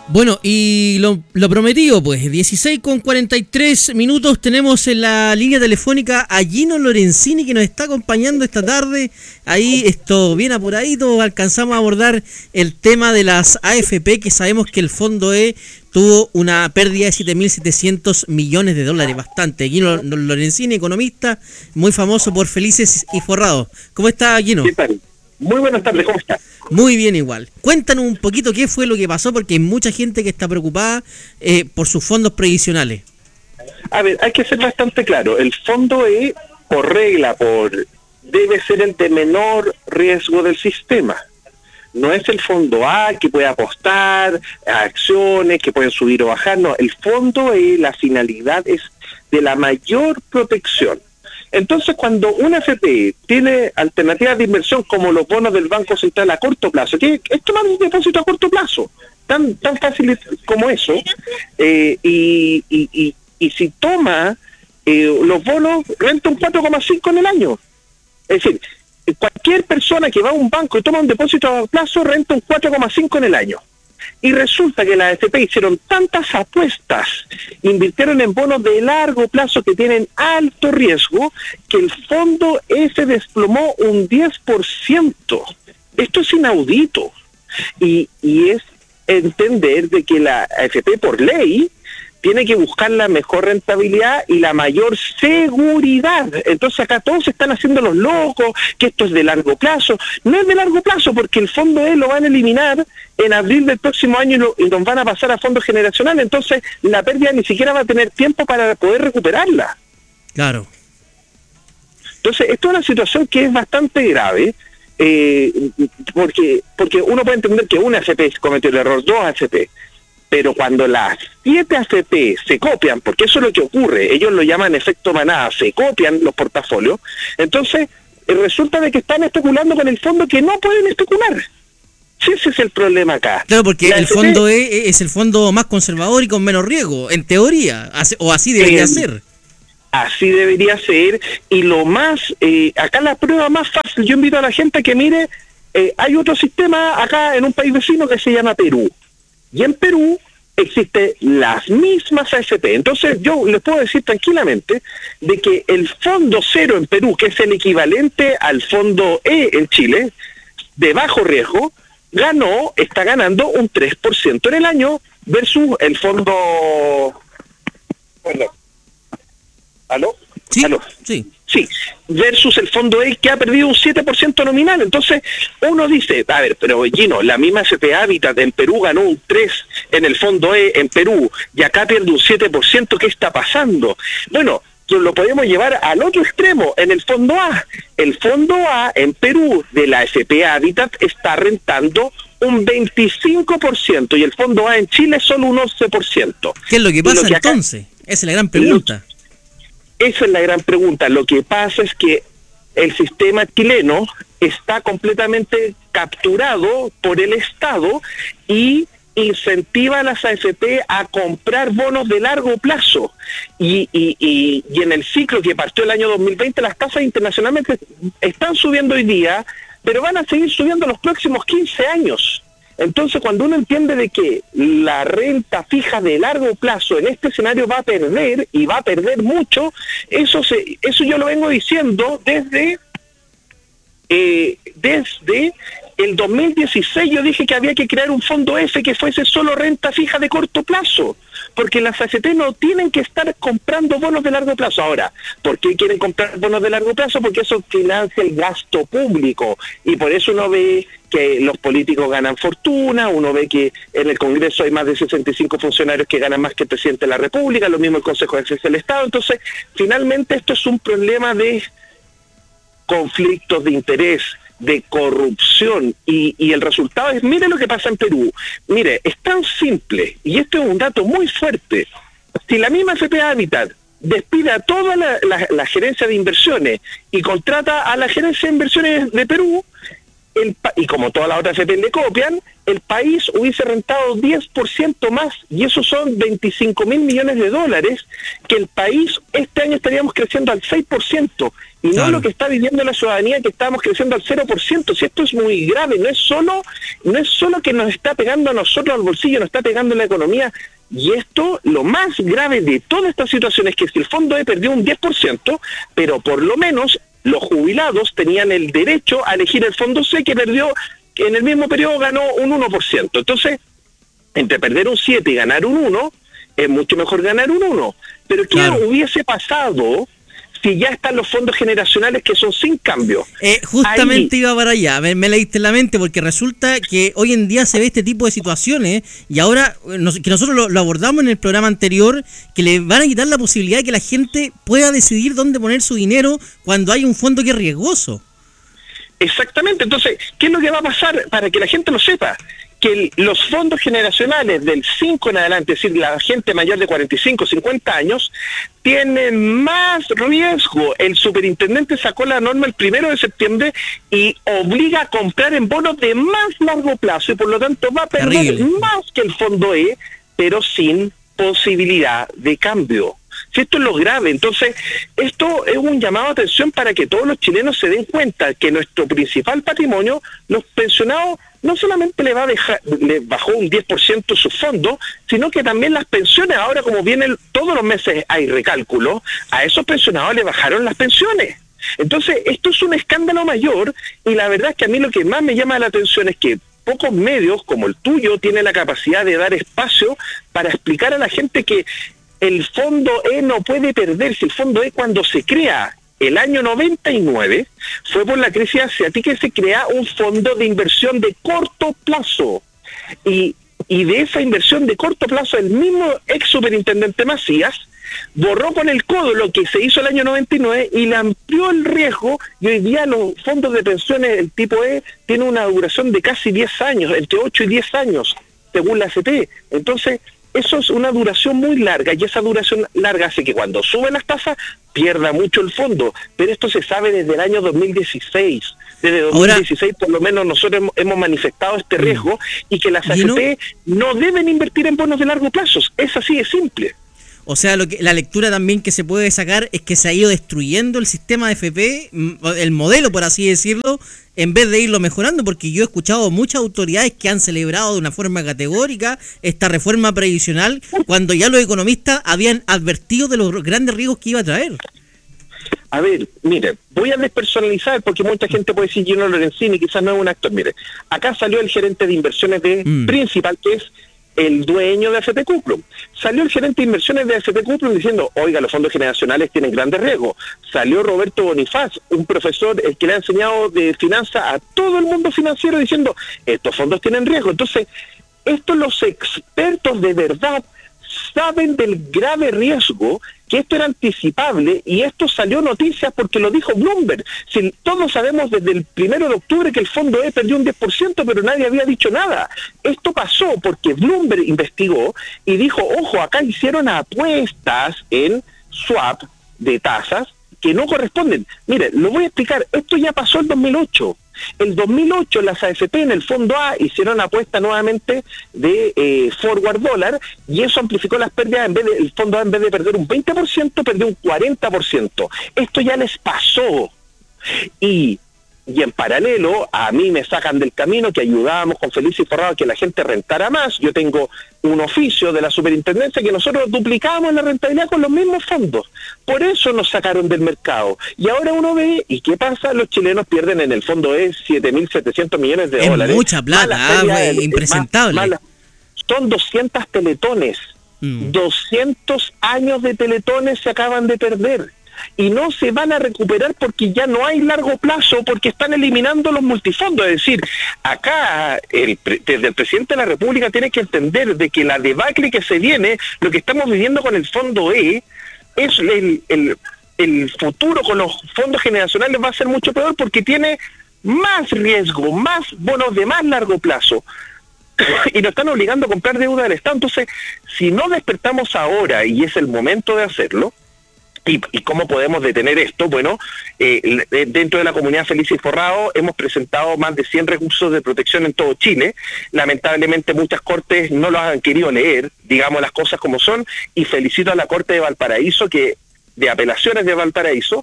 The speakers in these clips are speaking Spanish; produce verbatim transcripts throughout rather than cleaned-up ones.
Bueno, y lo, lo prometido, pues, dieciséis con cuarenta y tres minutos, tenemos en la línea telefónica a Gino Lorenzini, que nos está acompañando esta tarde. Ahí, esto bien apuradito, alcanzamos a abordar el tema de las A F P, que sabemos que el Fondo E tuvo una pérdida de siete mil setecientos millones de dólares, bastante. Gino Lorenzini, economista, muy famoso por Felices y Forrados. ¿Cómo está, Gino? ¿Qué tal? Muy buenas tardes, ¿cómo está? Muy bien igual. Cuéntanos un poquito qué fue lo que pasó, porque hay mucha gente que está preocupada eh, por sus fondos previsionales. A ver, hay que ser bastante claro. El fondo E, por regla, por debe ser el de menor riesgo del sistema. No es el fondo A que puede apostar a acciones que pueden subir o bajar. No, el fondo E, la finalidad es de la mayor protección. Entonces, cuando una F P tiene alternativas de inversión como los bonos del Banco Central a corto plazo, que es tomar un depósito a corto plazo, tan tan fácil como eso, eh, y, y, y, y si toma eh, los bonos, renta un cuatro coma cinco en el año. Es decir, cualquier persona que va a un banco y toma un depósito a plazo, renta un cuatro coma cinco en el año. Y resulta que las F P hicieron tantas apuestas, invirtieron en bonos de largo plazo que tienen alto riesgo, que el fondo F desplomó un diez por ciento. Esto es inaudito. Y, y es entender de que la F P por ley tiene que buscar la mejor rentabilidad y la mayor seguridad. Entonces acá todos se están haciendo los locos, que esto es de largo plazo. No es de largo plazo porque el fondo E lo van a eliminar en abril del próximo año y, lo, y nos van a pasar a fondos generacionales. Entonces la pérdida ni siquiera va a tener tiempo para poder recuperarla. Claro. Entonces esto es una situación que es bastante grave. Eh, porque porque uno puede entender que una F P cometió el error, dos F P, pero cuando las siete A F P se copian, porque eso es lo que ocurre, ellos lo llaman efecto manada, se copian los portafolios, entonces eh, resulta de que están especulando con el fondo que no pueden especular. Sí, ese es el problema acá. Claro, porque la el F P, fondo E es el fondo más conservador y con menos riesgo, en teoría, o así debería eh, ser. Así debería ser, y lo más, eh, acá la prueba más fácil, yo invito a la gente a que mire, eh, hay otro sistema acá en un país vecino que se llama Perú. Y en Perú existen las mismas A F P. Entonces yo les puedo decir tranquilamente de que el fondo cero en Perú, que es el equivalente al fondo E en Chile, de bajo riesgo, ganó, está ganando un tres por ciento en el año versus el fondo... Bueno, ¿aló? Sí, ¿Aló? sí. Sí, versus el fondo E que ha perdido un siete por ciento nominal. Entonces uno dice, a ver, pero Gino, la misma F P Habitat en Perú ganó un tres en el fondo E en Perú y acá pierde un siete por ciento, ¿qué está pasando? Bueno, lo podemos llevar al otro extremo, en el fondo A. El fondo A en Perú de la F P Habitat está rentando un veinticinco por ciento y el fondo A en Chile solo un once por ciento. ¿Qué es lo que pasa lo que acá, entonces? Esa es la gran pregunta. Lo, esa es la gran pregunta. Lo que pasa es que el sistema chileno está completamente capturado por el Estado y incentiva a las A F P a comprar bonos de largo plazo. Y, y, y, y en el ciclo que partió el año dos mil veinte, las tasas internacionalmente están subiendo hoy día, pero van a seguir subiendo los próximos quince años. Entonces, cuando uno entiende de que la renta fija de largo plazo en este escenario va a perder, y va a perder mucho, eso se, eso yo lo vengo diciendo desde, eh, desde el dos mil dieciséis. Yo dije que había que crear un fondo F que fuese solo renta fija de corto plazo, porque las A F P no tienen que estar comprando bonos de largo plazo. Ahora, ¿por qué quieren comprar bonos de largo plazo? Porque eso financia el gasto público, y por eso uno ve que los políticos ganan fortuna, uno ve que en el Congreso hay más de sesenta y cinco funcionarios que ganan más que el presidente de la República, lo mismo el Consejo de Defensa del Estado. Entonces, finalmente esto es un problema de conflictos de interés, de corrupción, y, y el resultado es, mire lo que pasa en Perú. Mire, es tan simple, y esto es un dato muy fuerte. Si la misma F P Habitat despide a toda la, la, la gerencia de inversiones y contrata a la gerencia de inversiones de Perú, el pa- y como todas las otras A F P le copian, el país hubiese rentado diez por ciento más, y eso son veinticinco mil millones de dólares, que el país este año estaríamos creciendo al seis por ciento, y Claro. no lo que está viviendo la ciudadanía, que estamos creciendo al cero por ciento. Si esto es muy grave, no es solo, no es solo que nos está pegando a nosotros al bolsillo, nos está pegando en la economía. Y esto, lo más grave de toda esta situación es que si el Fondo E perdió un diez por ciento, pero por lo menos los jubilados tenían el derecho a elegir el Fondo C, que perdió, que en el mismo periodo ganó un uno por ciento. Entonces, entre perder un siete y ganar un uno, es mucho mejor ganar un uno. Pero ¿qué Claro. hubiese pasado si ya están los fondos generacionales que son sin cambio? Eh, justamente Ahí- iba para allá, me, me leíste en la mente, porque resulta que hoy en día se ve este tipo de situaciones y ahora eh, nos- que nosotros lo, lo abordamos en el programa anterior, que le van a quitar la posibilidad de que la gente pueda decidir dónde poner su dinero cuando hay un fondo que es riesgoso. Exactamente. Entonces, ¿qué es lo que va a pasar para que la gente lo sepa? Que el- los fondos generacionales del cinco en adelante, es decir, la gente mayor de cuarenta y cinco, cincuenta años, tienen más riesgo. El superintendente sacó la norma el primero de septiembre y obliga a comprar en bonos de más largo plazo, y por lo tanto va a perder Terrible. más que el fondo E, pero sin posibilidad de cambio. Si esto es lo grave, entonces esto es un llamado de atención para que todos los chilenos se den cuenta que nuestro principal patrimonio, los pensionados, no solamente le va a dejar, le bajó un diez por ciento sus fondos, sino que también las pensiones, ahora como vienen todos los meses hay recálculo, a esos pensionados le bajaron las pensiones. Entonces esto es un escándalo mayor, y la verdad es que a mí lo que más me llama la atención es que pocos medios como el tuyo tienen la capacidad de dar espacio para explicar a la gente que el Fondo E no puede perderse. El Fondo E, cuando se crea el año noventa y nueve, fue por la crisis asiática que se crea un fondo de inversión de corto plazo. Y, y de esa inversión de corto plazo, el mismo ex superintendente Macías borró con el codo lo que se hizo el año noventa y nueve y le amplió el riesgo, y hoy día los fondos de pensiones el tipo E tiene una duración de casi diez años, entre ocho y diez años, según la A F P. Entonces, eso es una duración muy larga, y esa duración larga hace que cuando suben las tasas pierda mucho el fondo. Pero esto se sabe desde el año dos mil dieciséis. Desde dos mil dieciséis por lo menos nosotros hemos, hemos manifestado este riesgo, y que las A F P no deben invertir en bonos de largo plazo. Es así de simple. O sea, lo que, la lectura también que se puede sacar es que se ha ido destruyendo el sistema de F P, el modelo, por así decirlo, en vez de irlo mejorando, porque yo he escuchado muchas autoridades que han celebrado de una forma categórica esta reforma previsional, cuando ya los economistas habían advertido de los grandes riesgos que iba a traer. A ver, mire, voy a despersonalizar, porque mucha gente puede decir Gino Lorenzini, quizás no es un actor. Mire, acá salió el gerente de inversiones de Mm. Principal, que es el dueño de A F P Cuprum. Salió el gerente de inversiones de A F P Cuprum diciendo, oiga, los fondos generacionales tienen grandes riesgos. Salió Roberto Bonifaz, un profesor el que le ha enseñado de finanzas a todo el mundo financiero, diciendo, estos fondos tienen riesgo. Entonces, estos los expertos de verdad saben del grave riesgo, que esto era anticipable, y esto salió noticias porque lo dijo Bloomberg. Si todos sabemos desde el primero de octubre que el Fondo E perdió un diez por ciento, pero nadie había dicho nada. Esto pasó porque Bloomberg investigó y dijo, ojo, acá hicieron apuestas en swap de tasas que no corresponden. Mire, lo voy a explicar, esto ya pasó el dos mil ocho. El dos mil ocho las A F P en el Fondo A hicieron apuesta nuevamente de eh, forward dólar, y eso amplificó las pérdidas. En vez de, el Fondo A, en vez de perder un veinte por ciento, perdió un cuarenta por ciento. Esto ya les pasó. Y, y en paralelo, a mí me sacan del camino que ayudábamos con Felicio y Forrado a que la gente rentara más. Yo tengo un oficio de la superintendencia que nosotros duplicamos la rentabilidad con los mismos fondos. Por eso nos sacaron del mercado. Y ahora uno ve, ¿y qué pasa? Los chilenos pierden en el Fondo E siete mil setecientos millones de Es dólares. mucha plata, Malas ah, pérdidas, güey, impresentable. ma- malas- Son doscientos teletones. Mm. doscientos años de teletones se acaban de perder. Y no se van a recuperar porque ya no hay largo plazo, porque están eliminando los multifondos. Es decir, acá el, pre- desde el presidente de la República tiene que entender de que la debacle que se viene, lo que estamos viviendo con el Fondo E, es el, el, el futuro con los fondos generacionales va a ser mucho peor, porque tiene más riesgo, más bonos de más largo plazo. Y nos están obligando a comprar deuda del Estado. Entonces, si no despertamos ahora, y es el momento de hacerlo, ¿Y, ¿Y cómo podemos detener esto? Bueno, eh, dentro de la comunidad Felices y Forrados hemos presentado más de cien recursos de protección en todo Chile. Lamentablemente muchas cortes no los han querido leer, digamos las cosas como son, y felicito a la Corte de Valparaíso, que de apelaciones de Valparaíso,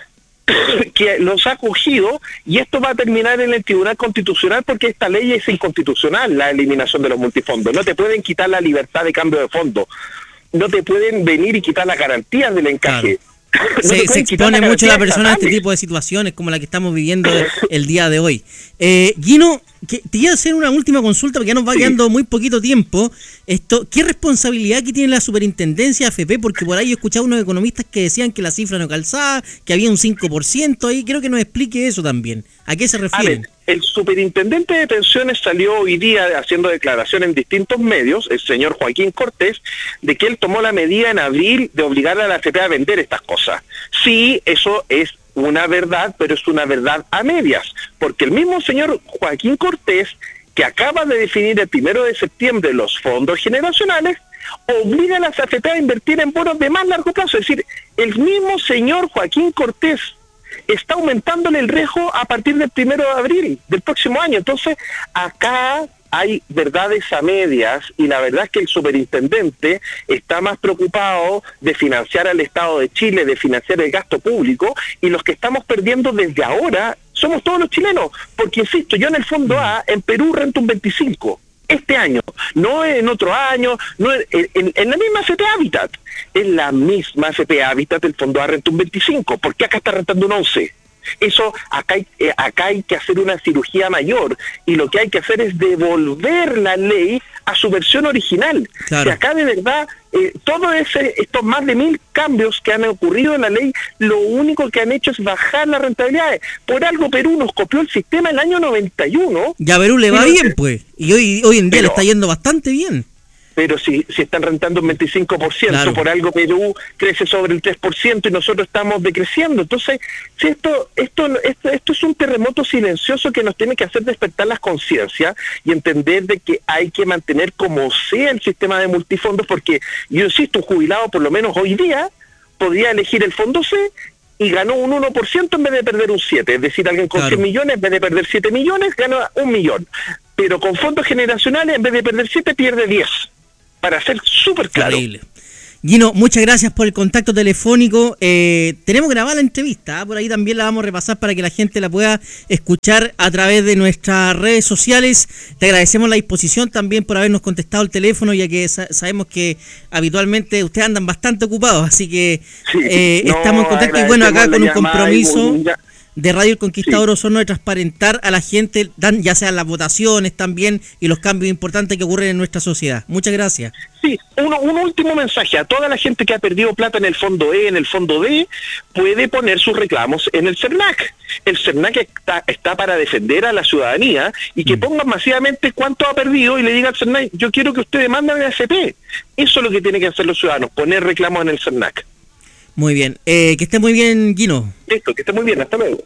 que los ha acogido, y esto va a terminar en el Tribunal Constitucional porque esta ley es inconstitucional, la eliminación de los multifondos. No te pueden quitar la libertad de cambio de fondo. No te pueden venir y quitar las garantías del encaje. Claro. No se, se expone la mucho la persona a este tipo de situaciones como la que estamos viviendo el día de hoy. Eh, Gino, que, te iba a hacer una última consulta porque ya nos va sí. quedando muy poquito tiempo. Esto, ¿qué responsabilidad que tiene la superintendencia A F P? Porque por ahí yo escuchaba unos economistas que decían que la cifra no calzaba, que había un cinco por ciento ahí. Creo que nos explique eso también. ¿A qué se refiere? El superintendente de pensiones salió hoy día haciendo declaración en distintos medios, el señor Joaquín Cortés, de que él tomó la medida en abril de obligar a la A F P a vender estas cosas. Sí, eso es una verdad, pero es una verdad a medias, porque el mismo señor Joaquín Cortés, que acaba de definir el primero de septiembre los fondos generacionales, obliga a las A F P a invertir en bonos de más largo plazo. Es decir, el mismo señor Joaquín Cortés está aumentándole el riesgo a partir del primero de abril del próximo año. Entonces, acá hay verdades a medias, y la verdad es que el superintendente está más preocupado de financiar al Estado de Chile, de financiar el gasto público, y los que estamos perdiendo desde ahora somos todos los chilenos, porque insisto, yo en el Fondo A, en Perú rento un veinticinco, este año, no en otro año, no en, en, en la misma F P Habitat, en la misma F P Habitat el Fondo A renta un veinticinco, ¿por qué acá está rentando un once? Eso, acá hay, eh, acá hay que hacer una cirugía mayor, y lo que hay que hacer es devolver la ley a su versión original. Claro. Que acá de verdad, eh, todos estos más de mil cambios que han ocurrido en la ley, lo único que han hecho es bajar las rentabilidades. Por algo Perú nos copió el sistema en el año noventa y uno. Ya a Perú le va bien, pues, y hoy, hoy en día pero, le está yendo bastante bien. Pero si, si están rentando un veinticinco por ciento, claro. Por algo Perú crece sobre el tres por ciento y nosotros estamos decreciendo. Entonces, si esto, esto, esto, esto es un terremoto silencioso que nos tiene que hacer despertar las conciencias y entender de que hay que mantener como sea el sistema de multifondos, porque yo insisto, un jubilado por lo menos hoy día podría elegir el fondo C y ganó un uno por ciento en vez de perder un siete por ciento. Es decir, alguien con claro. cien millones, en vez de perder siete millones, gana un millón. Pero con fondos generacionales, en vez de perder siete, pierde diez. Para ser súper claro. Increíble. Gino, muchas gracias por el contacto telefónico. Eh, tenemos grabada la entrevista, ¿eh? Por ahí también la vamos a repasar para que la gente la pueda escuchar a través de nuestras redes sociales. Te agradecemos la disposición también por habernos contestado el teléfono, ya que sa- sabemos que habitualmente ustedes andan bastante ocupados, así que sí, eh, no, estamos contentos y bueno, acá con un compromiso de Radio El Conquistador sí. Osorno de transparentar a la gente, dan, ya sean las votaciones también y los cambios importantes que ocurren en nuestra sociedad. Muchas gracias. Sí, uno, un último mensaje a toda la gente que ha perdido plata en el Fondo E, en el Fondo D, puede poner sus reclamos en el CERNAC. El CERNAC está, está para defender a la ciudadanía y que mm. pongan masivamente cuánto ha perdido y le diga al CERNAC, yo quiero que usted demande a la A F P. Eso es lo que tienen que hacer los ciudadanos, poner reclamos en el CERNAC. Muy bien, eh, que esté muy bien, Gino. Listo, que esté muy bien, hasta luego.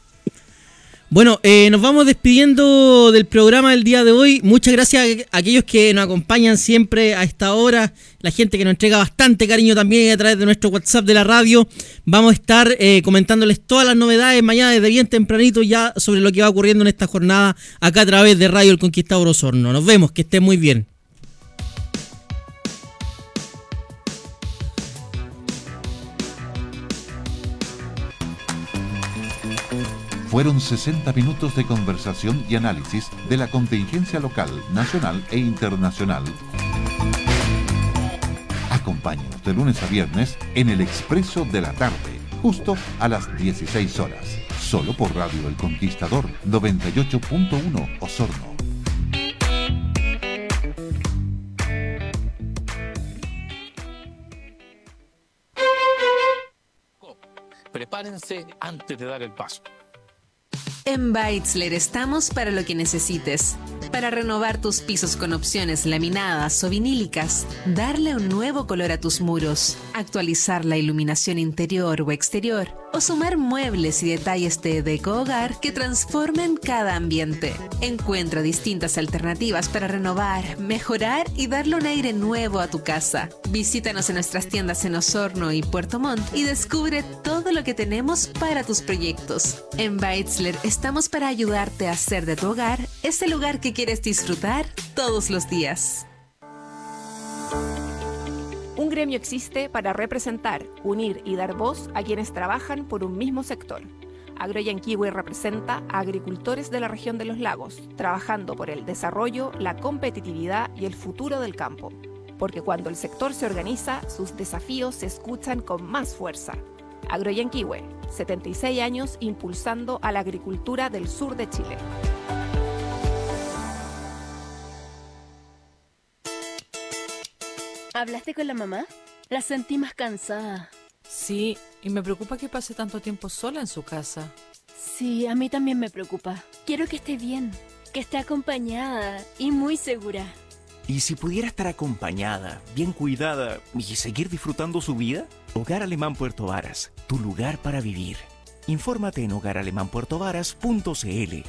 Bueno, eh, nos vamos despidiendo del programa del día de hoy. Muchas gracias a aquellos que nos acompañan siempre a esta hora, la gente que nos entrega bastante cariño también a través de nuestro WhatsApp de la radio. Vamos a estar eh, comentándoles todas las novedades mañana desde bien tempranito ya sobre lo que va ocurriendo en esta jornada acá a través de Radio El Conquistador Osorno. Nos vemos, que estén muy bien. Fueron sesenta minutos de conversación y análisis de la contingencia local, nacional e internacional. Acompáñenos de lunes a viernes en el Expreso de la Tarde, justo a las dieciséis horas. Solo por Radio El Conquistador, noventa y ocho punto uno Osorno. Prepárense antes de dar el paso. En Beitzler estamos para lo que necesites. Para renovar tus pisos con opciones laminadas o vinílicas, darle un nuevo color a tus muros, actualizar la iluminación interior o exterior, o sumar muebles y detalles de deco-hogar que transformen cada ambiente. Encuentra distintas alternativas para renovar, mejorar y darle un aire nuevo a tu casa. Visítanos en nuestras tiendas en Osorno y Puerto Montt y descubre todo lo que tenemos para tus proyectos. En Beitzler estamos para ayudarte a hacer de tu hogar ese lugar que quieres disfrutar todos los días. Un gremio existe para representar, unir y dar voz a quienes trabajan por un mismo sector. Agroyanquihue representa a agricultores de la región de los lagos, trabajando por el desarrollo, la competitividad y el futuro del campo. Porque cuando el sector se organiza, sus desafíos se escuchan con más fuerza. Agroyanquihue, setenta y seis años impulsando a la agricultura del sur de Chile. ¿Hablaste con la mamá? La sentí más cansada. Sí, y me preocupa que pase tanto tiempo sola en su casa. Sí, a mí también me preocupa. Quiero que esté bien, que esté acompañada y muy segura. ¿Y si pudiera estar acompañada, bien cuidada y seguir disfrutando su vida? Hogar Alemán Puerto Varas, tu lugar para vivir. Infórmate en hogar alemán puerto varas punto c l.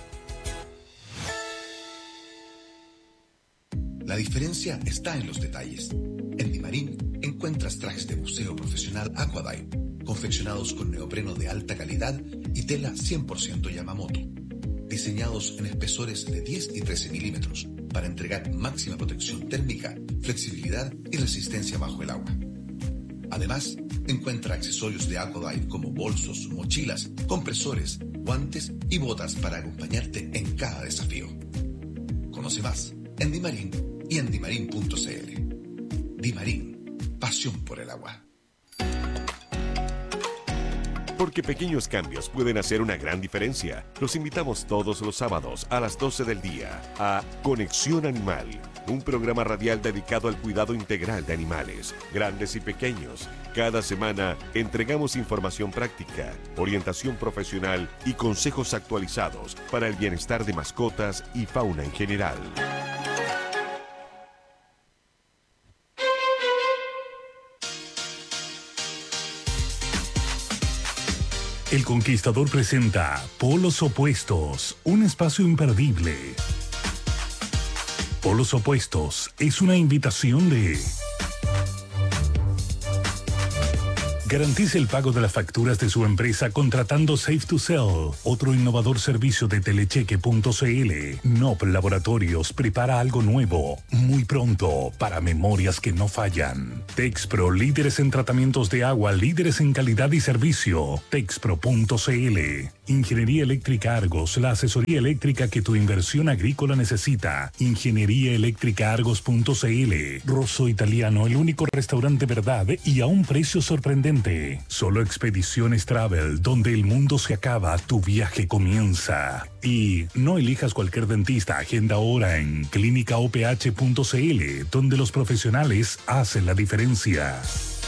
La diferencia está en los detalles. En Dimarín encuentras trajes de buceo profesional Aquadive, confeccionados con neopreno de alta calidad y tela cien por ciento Yamamoto, diseñados en espesores de diez y trece milímetros para entregar máxima protección térmica, flexibilidad y resistencia bajo el agua. Además, encuentra accesorios de Aquadive como bolsos, mochilas, compresores, guantes y botas para acompañarte en cada desafío. Conoce más en Dimarín y en dimarín punto c l. Dimarín, pasión por el agua. Porque pequeños cambios pueden hacer una gran diferencia. Los invitamos todos los sábados a las doce del día a Conexión Animal, un programa radial dedicado al cuidado integral de animales, grandes y pequeños. Cada semana entregamos información práctica, orientación profesional y consejos actualizados para el bienestar de mascotas y fauna en general. El Conquistador presenta Polos Opuestos, un espacio imperdible. Polos Opuestos es una invitación de... Garantice el pago de las facturas de su empresa contratando Safe to Sell, otro innovador servicio de telecheque punto c l. N O P Laboratorios prepara algo nuevo, muy pronto, para memorias que no fallan. Texpro, líderes en tratamientos de agua, líderes en calidad y servicio. Texpro punto c l. Ingeniería Eléctrica Argos, la asesoría eléctrica que tu inversión agrícola necesita. Ingeniería Eléctrica Argos punto c l. Rosso Italiano, el único restaurante verdad y a un precio sorprendente. Solo Expediciones Travel, donde el mundo se acaba, tu viaje comienza. Y no elijas cualquier dentista, agenda ahora en clínica o p h punto c l, donde los profesionales hacen la diferencia.